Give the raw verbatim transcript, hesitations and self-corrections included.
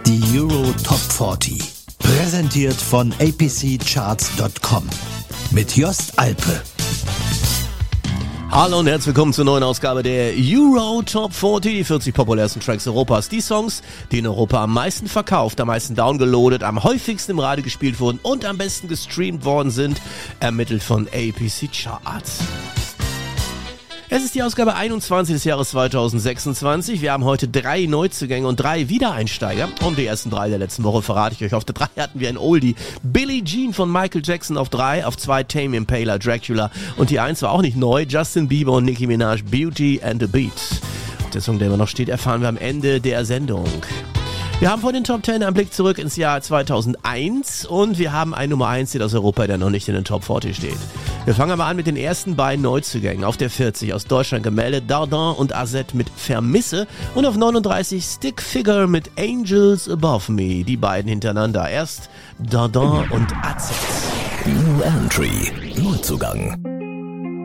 Die Euro Top vierzig. Präsentiert von a p c charts punkt com. Mit Jost Alpe. Hallo und herzlich willkommen zur neuen Ausgabe der Euro Top vierzig, die vierzig populärsten Tracks Europas. Die Songs, die in Europa am meisten verkauft, am meisten downgeloadet, am häufigsten im Radio gespielt wurden und am besten gestreamt worden sind, ermittelt von A P C Charts. Es ist die Ausgabe einundzwanzig des Jahres zweitausendsechsundzwanzig. Wir haben heute drei Neuzugänge und drei Wiedereinsteiger. Und die ersten drei der letzten Woche verrate ich euch. Auf der drei hatten wir ein Oldie. Billie Jean von Michael Jackson auf drei, auf zwei Tame Impala, Dracula. Und die eins war auch nicht neu. Justin Bieber und Nicki Minaj, Beauty and the Beat. Der Song, der immer noch steht, erfahren wir am Ende der Sendung. Wir haben vor den Top zehn einen Blick zurück ins Jahr zweitausendeins und wir haben einen Nummer eins Hit aus Europa, der noch nicht in den Top vierzig steht. Wir fangen aber an mit den ersten beiden Neuzugängen. Auf der vierzig aus Deutschland gemeldet Dardin und Azet mit Vermisse und auf neununddreißig Stick Figure mit Angels Above Me. Die beiden hintereinander. Erst Dardin und Azet. New Entry. Neuzugang.